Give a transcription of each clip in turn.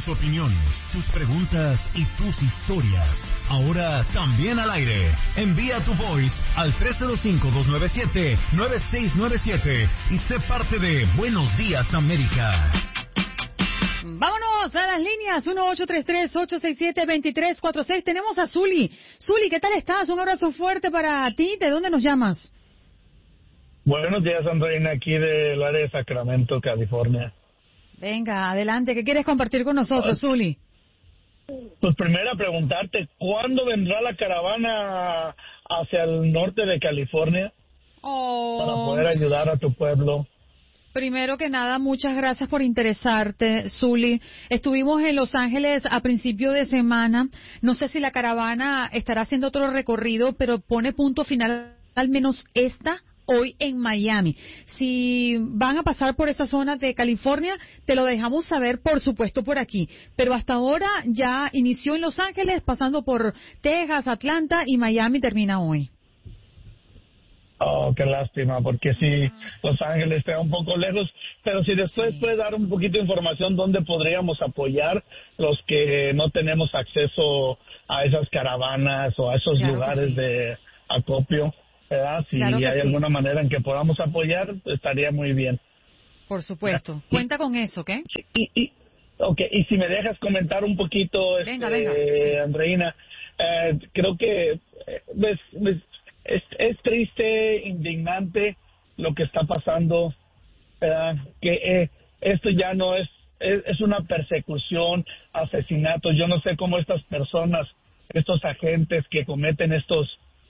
Tus opiniones, tus preguntas y tus historias. Ahora también al aire. Envía tu voice al 305-297-9697 y sé parte de Buenos Días América. Vámonos a las líneas 1-833-867-2346. Tenemos a Zuli. Zuli, ¿qué tal estás? Un abrazo fuerte para ti. ¿De dónde nos llamas? Buenos días, Andreina, aquí del área de Sacramento, California. Venga, adelante. ¿Qué quieres compartir con nosotros, Zuli? Pues primero preguntarte, ¿cuándo vendrá la caravana hacia el norte de California para poder ayudar a tu pueblo? Primero que nada, muchas gracias por interesarte, Zuli. Estuvimos en Los Ángeles a principio de semana. No sé si la caravana estará haciendo otro recorrido, pero pone punto final al menos hoy en Miami. Si van a pasar por esa zona de California, te lo dejamos saber, por supuesto, por aquí. Pero hasta ahora ya inició en Los Ángeles, pasando por Texas, Atlanta y Miami termina hoy. Oh, qué lástima, porque sí, Los Ángeles está un poco lejos, pero si después puedes dar un poquito de información dónde podríamos apoyar los que no tenemos acceso a esas caravanas o a esos lugares de acopio, ¿verdad? Si hay alguna manera en que podamos apoyar, estaría muy bien. Por supuesto. Cuenta con eso, ¿ok? Y si me dejas comentar un poquito, venga. Sí. Andreina, creo que es triste, indignante lo que está pasando, que esto ya no es una persecución, asesinatos. Yo no sé cómo estas personas, estos agentes que cometen estos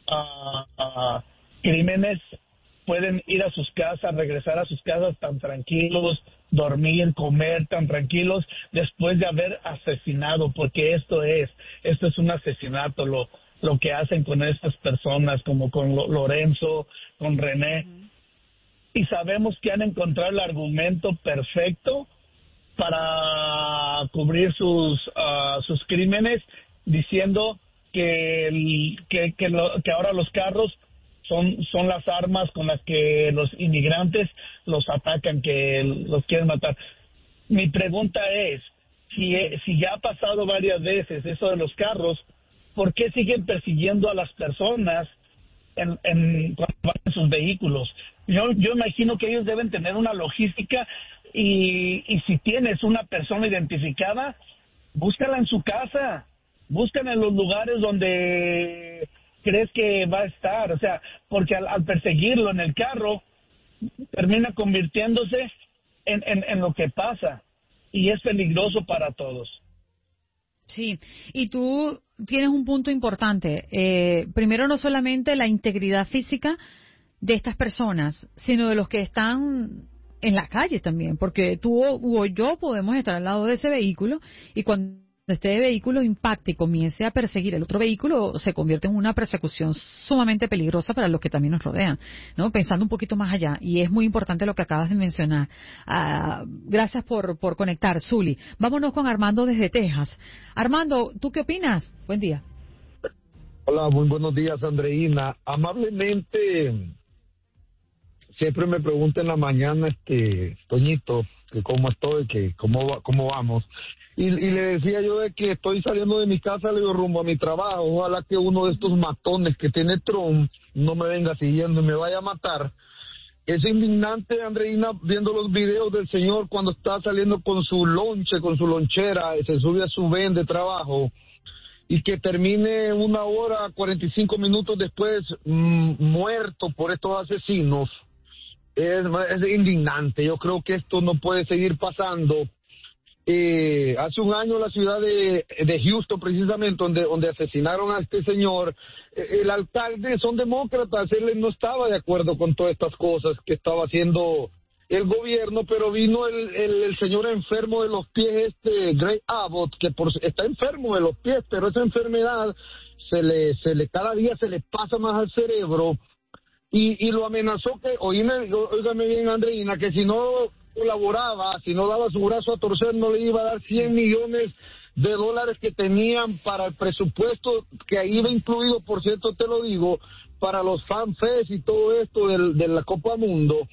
crímenes pueden ir a sus casas, regresar a sus casas tan tranquilos, dormir, comer tan tranquilos después de haber asesinado, porque esto es un asesinato, lo que hacen con estas personas, como con Lorenzo, con René. Y sabemos que han encontrado el argumento perfecto para cubrir sus crímenes, diciendo que ahora los carros son las armas con las que los inmigrantes los atacan, que los quieren matar. Mi pregunta es, si ya ha pasado varias veces eso de los carros, ¿por qué siguen persiguiendo a las personas cuando van en sus vehículos? Yo imagino que ellos deben tener una logística y si tienes una persona identificada, búscala en su casa, búscala en los lugares donde crees que va a estar, o sea, porque al perseguirlo en el carro termina convirtiéndose en lo que pasa y es peligroso para todos. Sí, y tú tienes un punto importante. Primero, no solamente la integridad física de estas personas, sino de los que están en la calle también, porque tú o yo podemos estar al lado de ese vehículo y cuando este vehículo impacte y comience a perseguir el otro vehículo, se convierte en una persecución sumamente peligrosa para los que también nos rodean, ¿no? Pensando un poquito más allá, y es muy importante lo que acabas de mencionar. Gracias por conectar, Zuli. Vámonos con Armando desde Texas. Armando, ¿tú qué opinas? Buen día. Hola, muy buenos días, Andreina. Amablemente, siempre me pregunta en la mañana, Toñito, que cómo estoy, que cómo vamos. Y le decía yo de que estoy saliendo de mi casa, le digo, rumbo a mi trabajo. Ojalá que uno de estos matones que tiene Trump no me venga siguiendo y me vaya a matar. Es indignante, Andreina, viendo los videos del señor cuando está saliendo con su lonche, con su lonchera, se sube a su van de trabajo y que termine 1 hora, 45 minutos después muerto por estos asesinos. Es indignante. Yo creo que esto no puede seguir pasando. Hace un año la ciudad de Houston, precisamente, donde asesinaron a este señor, el alcalde, son demócratas, él no estaba de acuerdo con todas estas cosas que estaba haciendo el gobierno, pero vino el señor enfermo de los pies, Greg Abbott, que está enfermo de los pies, pero esa enfermedad cada día se le pasa más al cerebro, y lo amenazó que, óigame bien, Andreina, que si no colaboraba, si no daba su brazo a torcer, no le iba a dar $100 millones que tenían para el presupuesto, que ahí iba incluido, por cierto, te lo digo, para los FanFest y todo esto de la Copa Mundo.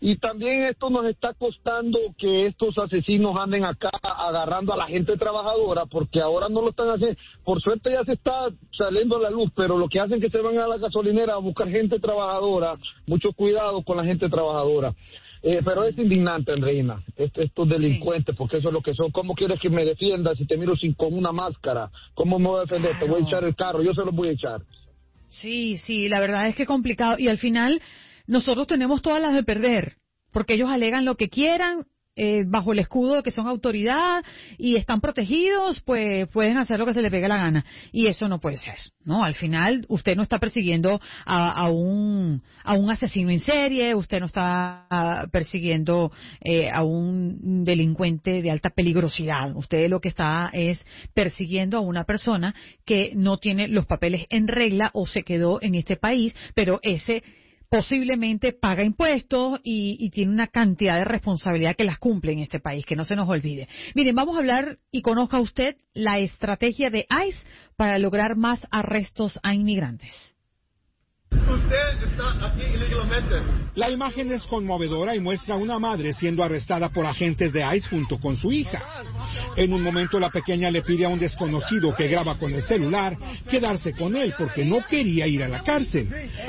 Y también esto nos está costando que estos asesinos anden acá agarrando a la gente trabajadora, porque ahora no lo están haciendo. Por suerte ya se está saliendo a la luz, pero lo que hacen es que se van a la gasolinera a buscar gente trabajadora. Mucho cuidado con la gente trabajadora. Pero es indignante, Andreina, estos delincuentes, porque eso es lo que son. ¿Cómo quieres que me defienda si te miro con una máscara? ¿Cómo me voy a defender? Te voy a echar el carro, yo se los voy a echar. Sí, la verdad es que es complicado. Y al final, nosotros tenemos todas las de perder, porque ellos alegan lo que quieran, bajo el escudo de que son autoridad y están protegidos, pues pueden hacer lo que se les pegue la gana. Y eso no puede ser, ¿no? Al final, usted no está persiguiendo a un asesino en serie, usted no está persiguiendo a un delincuente de alta peligrosidad. Usted lo que está es persiguiendo a una persona que no tiene los papeles en regla o se quedó en este país, pero ese posiblemente paga impuestos y tiene una cantidad de responsabilidad que las cumple en este país, que no se nos olvide. Miren, vamos a hablar y conozca usted la estrategia de ICE para lograr más arrestos a inmigrantes. Usted está aquí ilegalmente. La imagen es conmovedora y muestra a una madre siendo arrestada por agentes de ICE junto con su hija. En un momento la pequeña le pide a un desconocido que graba con el celular quedarse con él porque no quería ir a la cárcel.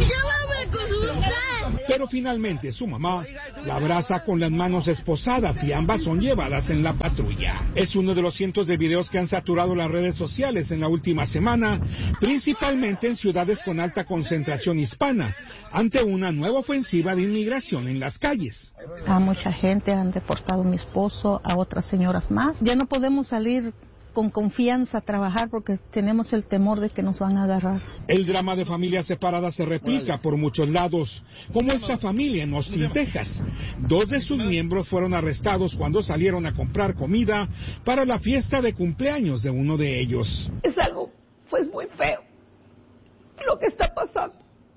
Pero finalmente su mamá la abraza con las manos esposadas y ambas son llevadas en la patrulla. Es uno de los cientos de videos que han saturado las redes sociales en la última semana, principalmente en ciudades con alta concentración hispana, ante una nueva ofensiva de inmigración en las calles. A mucha gente han deportado a mi esposo, a otras señoras más. Ya no podemos salir con confianza a trabajar porque tenemos el temor de que nos van a agarrar. El drama de familias separadas se replica por muchos lados, como esta familia en Austin, Texas. 2 de sus miembros fueron arrestados cuando salieron a comprar comida para la fiesta de cumpleaños de uno de ellos. Es algo, pues, muy feo lo que está pasando.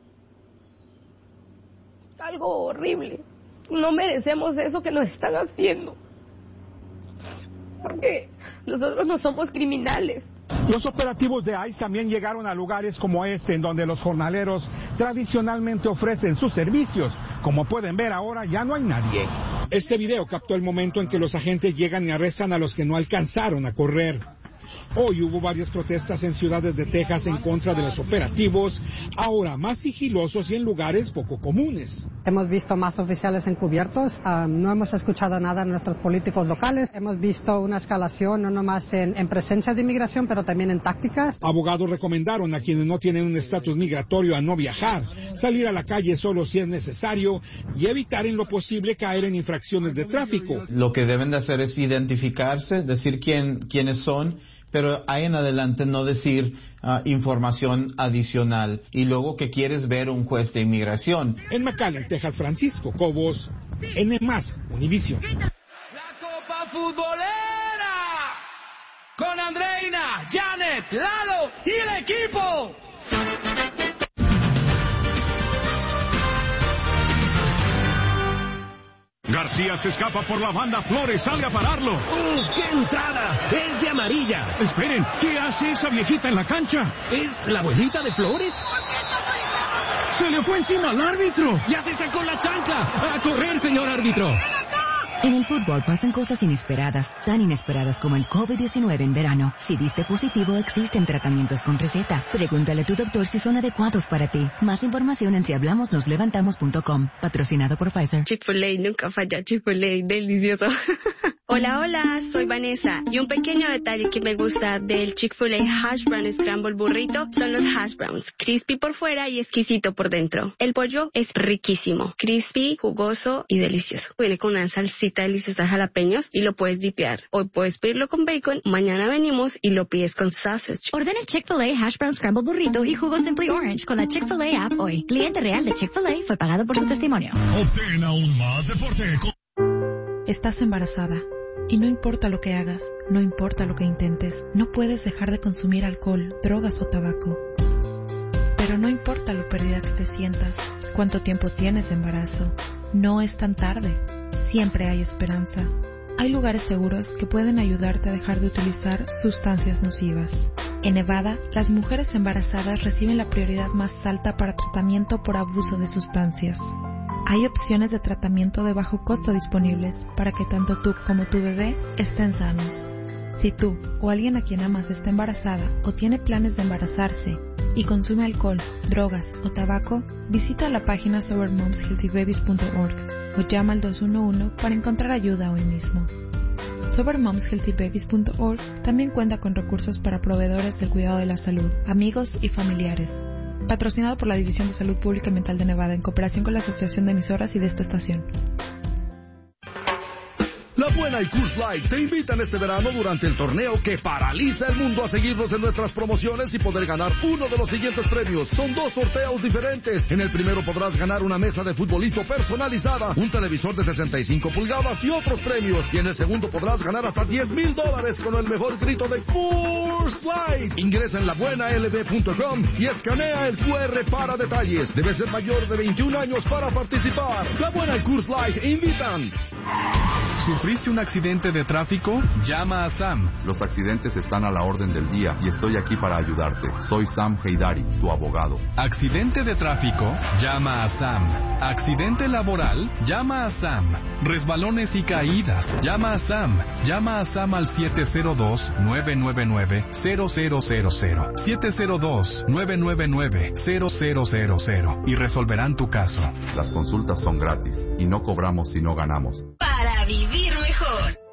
Algo horrible. No merecemos eso que nos están haciendo. Porque nosotros no somos criminales. Los operativos de ICE también llegaron a lugares como este, en donde los jornaleros tradicionalmente ofrecen sus servicios. Como pueden ver ahora, ya no hay nadie. Este video captó el momento en que los agentes llegan y arrestan a los que no alcanzaron a correr. Hoy hubo varias protestas en ciudades de Texas en contra de los operativos, ahora más sigilosos y en lugares poco comunes. Hemos visto más oficiales encubiertos, no hemos escuchado nada de nuestros políticos locales, hemos visto una escalación no nomás en presencia de inmigración, pero también en tácticas. Abogados recomendaron a quienes no tienen un estatus migratorio a no viajar, salir a la calle solo si es necesario y evitar en lo posible caer en infracciones de tráfico. Lo que deben de hacer es identificarse, decir quiénes son, pero ahí en adelante no decir información adicional y luego que quieres ver un juez de inmigración. En McAllen, Texas, Francisco Cobos, N+, Univision. La Copa Futbolera con Andreina, Janet, Lalo y el equipo. García se escapa por la banda, Flores sale a pararlo. ¡Uf, qué entrada! ¡Es de amarilla! Esperen, ¿qué hace esa viejita en la cancha? ¿Es la abuelita de Flores? ¡Se le fue encima al árbitro! ¡Ya se sacó la chancla! ¡A correr, señor árbitro! En el fútbol pasan cosas inesperadas, tan inesperadas como el COVID-19 en verano. Si diste positivo, existen tratamientos con receta. Pregúntale a tu doctor si son adecuados para ti. Más información en sihablamosnoslevantamos.com. Patrocinado por Pfizer. Chick-fil-A nunca falla. Chick-fil-A, delicioso. Hola, soy Vanessa. Y un pequeño detalle que me gusta del Chick-fil-A Hash Brown Scramble Burrito son los hash browns. Crispy por fuera y exquisito por dentro. El pollo es riquísimo. Crispy, jugoso y delicioso. Viene con una salsita deliciosa jalapeños y lo puedes dipear. Hoy puedes pedirlo con bacon, mañana venimos y lo pides con sausage. Ordena Chick-fil-A Hash Brown Scramble Burrito y jugo Simply Orange con la Chick-fil-A app hoy. Cliente real de Chick-fil-A fue pagado por su testimonio. Obtén aún más deporte. Estás embarazada y no importa lo que hagas, no importa lo que intentes, no puedes dejar de consumir alcohol, drogas o tabaco. Pero no importa lo perdida que te sientas, cuánto tiempo tienes de embarazo, no es tan tarde. Siempre hay esperanza. Hay lugares seguros que pueden ayudarte a dejar de utilizar sustancias nocivas. En Nevada, las mujeres embarazadas reciben la prioridad más alta para tratamiento por abuso de sustancias. Hay opciones de tratamiento de bajo costo disponibles para que tanto tú como tu bebé estén sanos. Si tú o alguien a quien amas está embarazada o tiene planes de embarazarse y consume alcohol, drogas o tabaco, visita la página sobermomshealthybabies.org o llama al 211 para encontrar ayuda hoy mismo. sobermomshealthybabies.org también cuenta con recursos para proveedores del cuidado de la salud, amigos y familiares. Patrocinado por la División de Salud Pública y Mental de Nevada en cooperación con la Asociación de Emisoras y de esta estación. La Buena y Coors Light te invitan este verano durante el torneo que paraliza el mundo a seguirnos en nuestras promociones y poder ganar uno de los siguientes premios. Son 2 sorteos diferentes. En el primero podrás ganar una mesa de futbolito personalizada, un televisor de 65 pulgadas y otros premios. Y en el segundo podrás ganar hasta $10,000 con el mejor grito de Coors Light. Ingresa en labuenalb.com y escanea el QR para detalles. Debes ser mayor de 21 años para participar. La Buena y Coors Light invitan. ¿Sufriste un accidente de tráfico? Llama a Sam. Los accidentes están a la orden del día y estoy aquí para ayudarte. Soy Sam Heidari, tu abogado. ¿Accidente de tráfico? Llama a Sam. ¿Accidente laboral? Llama a Sam. ¿Resbalones y caídas? Llama a Sam. Llama a Sam al 702-999-0000. 702-999-0000 y resolverán tu caso. Las consultas son gratis y no cobramos si no ganamos. Para vivir mejor.